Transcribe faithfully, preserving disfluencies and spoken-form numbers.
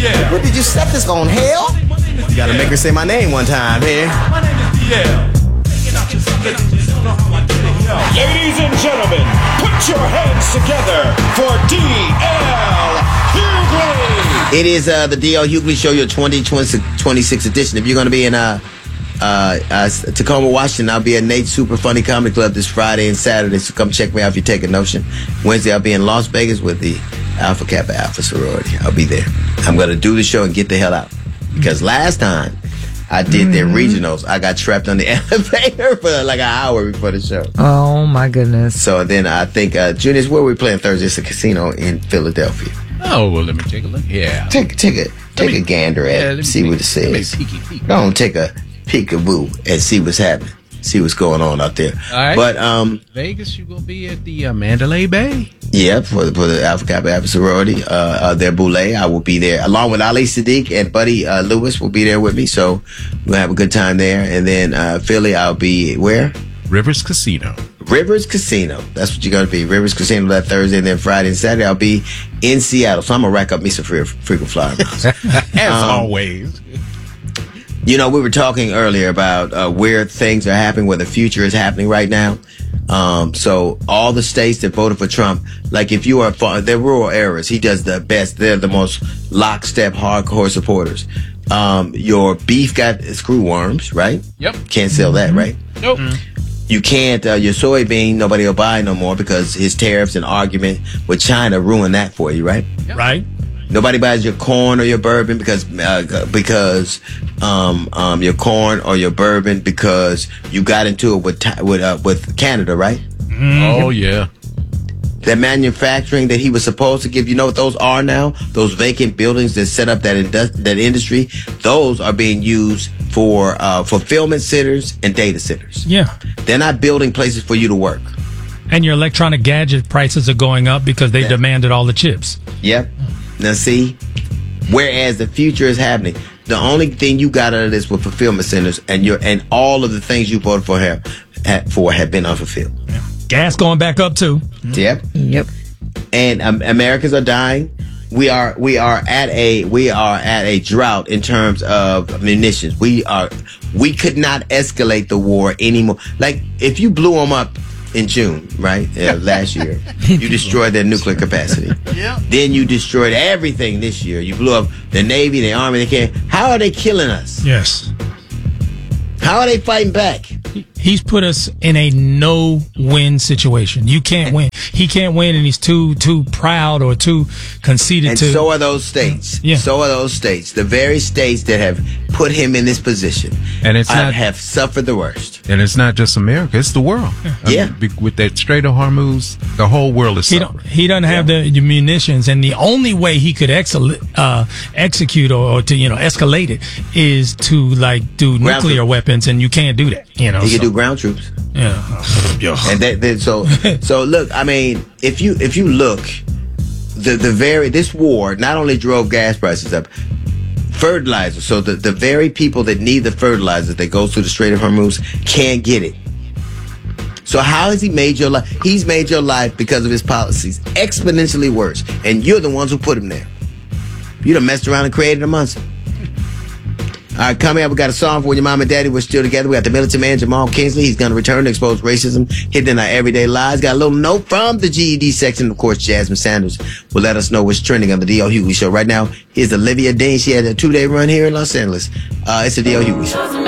What did you set this on, hell? You gotta make her say my name one time here. My name is D L. Ladies and gentlemen, put your hands together for D L Hughley. It is uh, the D L Hughley Show, your twenty twenty-six edition. If you're going to be in uh, uh, uh, Tacoma, Washington, I'll be at Nate's Super Funny Comedy Club this Friday and Saturday, so come check me out if you take a notion. Wednesday, I'll be in Las Vegas with the Alpha Kappa Alpha Sorority. I'll be there. I'm going to do the show and get the hell out. Because last time I did their regionals, I got trapped on the elevator for like an hour before the show. Oh, my goodness. So then I think, uh, Junior's, where we playing Thursday? It's a casino in Philadelphia. Oh, well, let me take a look. Yeah. Take, take a take me, a gander at yeah, it, me, see what it says. Peeky, peeky. Don't take a peekaboo and see what's happening. See what's going on out there. All right. But um, Vegas, you gonna be at the uh, Mandalay Bay? yeah, for for the Alpha Kappa Alpha Sorority, uh, uh, their boule, I will be there along with Ali Sadiq and Buddy uh, Lewis will be there with me. So we'll have a good time there. And then uh, Philly, I'll be where? Rivers Casino. Rivers Casino. That's what you're going to be. Rivers Casino that Thursday, and then Friday and Saturday I'll be in Seattle. So I'm going to rack up me some free, frequent flyer miles. As Um, always. You know, we were talking earlier about uh, where things are happening, where the future is happening right now. Um, so all the states that voted for Trump, like if you are, they're rural areas, he does the best. They're the most lockstep, hardcore supporters. Um, your beef got screw worms, right? Yep. Can't sell that, right? Nope. You can't, uh, your soybean, nobody will buy no more because his tariffs and argument with China ruined that for you, right? Right. Nobody buys your corn or your bourbon because uh, because um, um, your corn or your bourbon because you got into it with with uh, with Canada, right? Oh, yeah. That manufacturing that he was supposed to give, you know what those are now? Those vacant buildings that set up that indus- that industry, those are being used for uh, fulfillment centers and data centers. Yeah. They're not building places for you to work. And your electronic gadget prices are going up because they Yeah. demanded all the chips. Yep. Now see, whereas the future is happening, the only thing you got out of this were fulfillment centers, and your and all of the things you voted for have, have for have been unfulfilled. Gas going back up too. Yep. Yep. And um, Americans are dying. We are we are at a we are at a drought in terms of munitions. We are we could not escalate the war anymore. Like if you blew them up in June, right? Uh, last year, you destroyed their nuclear capacity. Yeah. Then you destroyed everything this year. You blew up the Navy, the Army. They can't. How are they killing us? Yes. How are they fighting back? He's put us in a no-win situation. You can't win. He can't win, and he's too too proud or too conceited And to. so are those states. Yeah. So are those states. The very states that have put him in this position And it's uh, not- have suffered the worst. And it's not just America, it's the world. I Yeah. mean, be- with that Strait of Hormuz, the whole world is He suffering. don't. He doesn't have the, the munitions, and the only way he could excel, uh, execute or, or to you know escalate it is to like do Ground nuclear troops. weapons, and you can't do that. You know, He so, can do ground troops. yeah. And that, that so so look, I mean, if you if you look, the the very this war not only drove gas prices up, fertilizer. So the, the very people that need the fertilizer that goes through the Strait of Hormuz can't get it. So how has he made your life? He's made your life because of his policies exponentially worse, and you're the ones who put him there. You done messed around and created a monster. All right, coming up, we got a song for when your mom and daddy were still together. We got the militant man, Jamal Kingsley. He's going to return to expose racism hidden in our everyday lives. Got a little note from the G E D section. Of course, Jasmine Sanders will let us know what's trending on the D L Hughley Show. Right now, here's Olivia Dean. She had a two-day run here in Los Angeles. Uh, it's the D L Hughley Show.